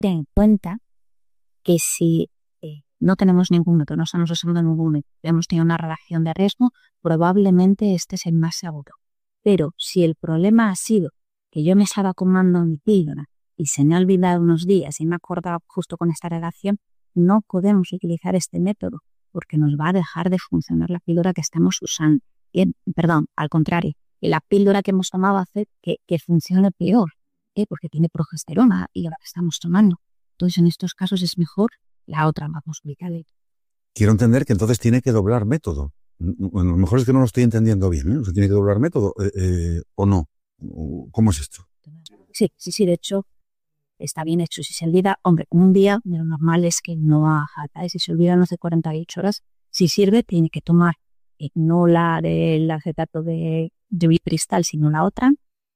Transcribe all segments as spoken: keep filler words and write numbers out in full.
ten en cuenta que si eh, no tenemos ningún método, no estamos usando ningún método, hemos tenido una relación de riesgo, probablemente este es el más seguro. Pero si el problema ha sido que yo me estaba tomando mi píldora y se me ha olvidado unos días y me he acordado justo con esta relación, no podemos utilizar este método porque nos va a dejar de funcionar la píldora que estamos usando. Y, perdón, al contrario, la píldora que hemos tomado hace que, que funcione peor, ¿eh? Porque tiene progesterona y la que estamos tomando. Entonces, en estos casos es mejor la otra, vamos a ubicarle. Quiero entender que entonces tiene que doblar método. A lo mejor es que no lo estoy entendiendo bien, ¿eh? O sea, ¿tiene que doblar método eh, eh, o no? ¿Cómo es esto? Sí, sí, sí, de hecho, está bien hecho. Si se olvida, hombre, un día, lo normal es que no haga, ¿eh? Si se olvida, no hace cuarenta y ocho horas, si sirve, tiene que tomar eh, no la del acetato de, de Bristol, sino la otra,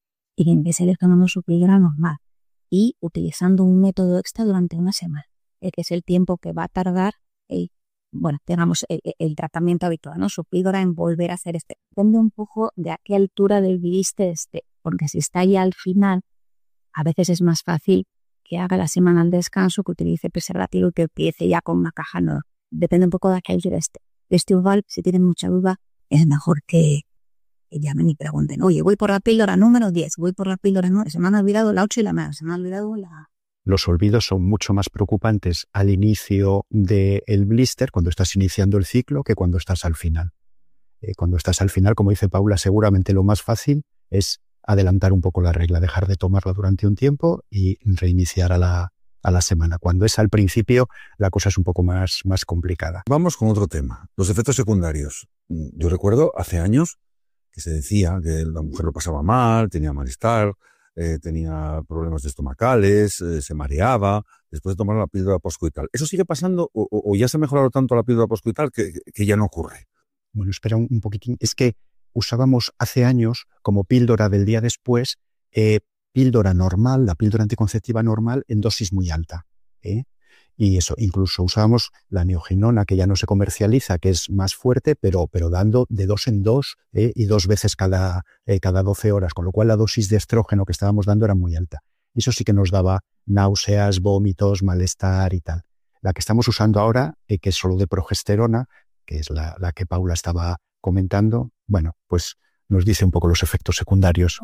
y en vez de tomando su píldora normal y utilizando un método extra durante una semana, eh, que es el tiempo que va a tardar eh, bueno, digamos, el, el tratamiento habitual, ¿no? Su píldora en volver a hacer este. Depende un poco de a qué altura del viviste esté, porque si está ya al final, a veces es más fácil que haga la semana al descanso, que utilice preservativo y que empiece ya con una caja nueva. Depende un poco de a qué altura esté. De este igual, si tienen mucha duda, es mejor que, que llamen y pregunten, oye, voy por la píldora número diez, voy por la píldora nueve, se me han olvidado la ocho y la nueve, se me ha olvidado la... Los olvidos son mucho más preocupantes al inicio del blister, cuando estás iniciando el ciclo, que cuando estás al final. Eh, cuando estás al final, como dice Paula, seguramente lo más fácil es adelantar un poco la regla, dejar de tomarla durante un tiempo y reiniciar a la, a la semana. Cuando es al principio, la cosa es un poco más, más complicada. Vamos con otro tema, los efectos secundarios. Yo recuerdo hace años que se decía que la mujer lo pasaba mal, tenía malestar, Eh, tenía problemas estomacales, eh, se mareaba después de tomar la píldora postcoital. ¿Eso sigue pasando o, o, o ya se ha mejorado tanto la píldora postcoital que, que ya no ocurre? Bueno, espera un, un poquitín. Es que usábamos hace años como píldora del día después, eh, píldora normal, la píldora anticonceptiva normal en dosis muy alta. ¿eh? Y eso, incluso usábamos la neogenona, que ya no se comercializa, que es más fuerte, pero, pero dando de dos en dos ¿eh? y dos veces cada, eh, cada doce horas, con lo cual la dosis de estrógeno que estábamos dando era muy alta. Y eso sí que nos daba náuseas, vómitos, malestar y tal. La que estamos usando ahora, eh, que es solo de progesterona, que es la, la que Paula estaba comentando, bueno, pues nos dice un poco los efectos secundarios.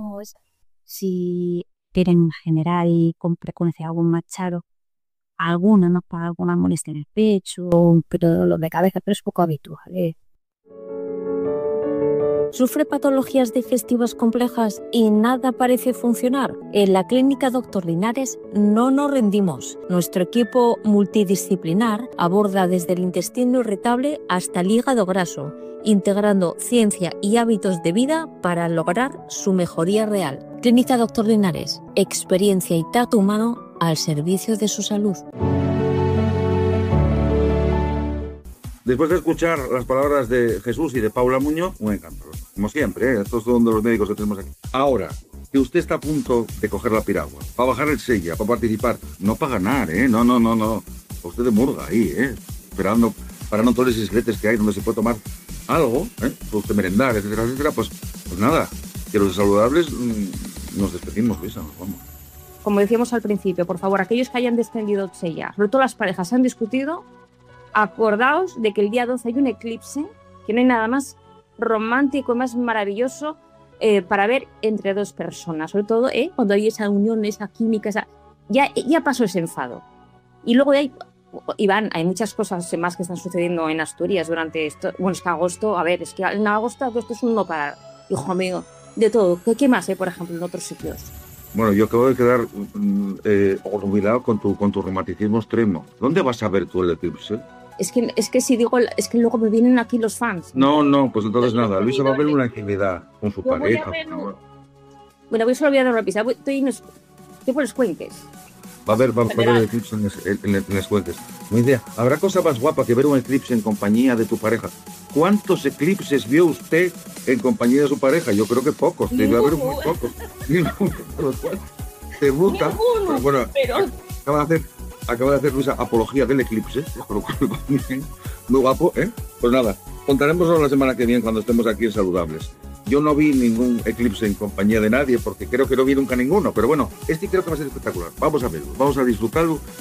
Si quieren generar y con frecuencia algún machado, alguna, ¿no? Para alguna molestia en el pecho, pero dolor de cabeza, pero es poco habitual, ¿eh? ¿Sufre patologías digestivas complejas y nada parece funcionar? En la Clínica Doctor Linares no nos rendimos. Nuestro equipo multidisciplinar aborda desde el intestino irritable hasta el hígado graso, integrando ciencia y hábitos de vida para lograr su mejoría real. Clínica Doctor Linares, experiencia y tacto humano al servicio de su salud. Después de escuchar las palabras de Jesús y de Paula Muñoz, un encanto. Como siempre, ¿eh? Estos son de los médicos que tenemos aquí. Ahora, que usted está a punto de coger la piragua, para bajar el sella, para participar, no para ganar, ¿eh? No, no, no, no. Usted de murga ahí, ¿eh? Esperando, parando todos los isletes que hay donde se puede tomar algo, ¿eh? Pues de merendar, etcétera, etcétera. Pues, pues nada, que los saludables mmm, nos despedimos, Luisa, nos vamos. Como decíamos al principio, por favor, aquellos que hayan descendido sella, sobre todo las parejas han discutido, acordaos de que el día doce hay un eclipse, que no hay nada más romántico y más maravilloso eh, para ver entre dos personas, sobre todo eh, cuando hay esa unión, esa química, esa... Ya, ya pasó ese enfado. Y luego hay, Iván, hay muchas cosas más que están sucediendo en Asturias durante esto. Bueno, es que agosto, a ver, es que en agosto esto es un no parar, hijo mío, de todo. ¿Qué, qué más hay, por ejemplo, en otros sitios? Bueno, yo acabo de quedar eh, olvidado con tu, con tu romanticismo extremo. ¿Dónde vas a ver tú el eclipse? Es que, es que si digo, es que luego me vienen aquí los fans. No, no, pues entonces nada. Luisa va a ver una actividad con su pareja. Bueno, bueno, voy solo voy a dar una pista. Estoy, en los, estoy por los cuenques. Va a ver, va, va a ver el eclipse en, en, en, en los cuenques. No idea. ¿Habrá cosa más guapa que ver un eclipse en compañía de tu pareja? ¿Cuántos eclipses vio usted en compañía de su pareja? Yo creo que pocos. Debe haber muy pocos. Ninguno. Te gusta. Pero bueno, pero... acaba de hacer... Acaba de hacer Luisa apología del eclipse, muy guapo, ¿eh? Pues nada, contaremos la semana que viene cuando estemos aquí en Saludables. Yo no vi ningún eclipse en compañía de nadie porque creo que no vi nunca ninguno, pero bueno, este creo que va a ser espectacular. Vamos a verlo, vamos a disfrutarlo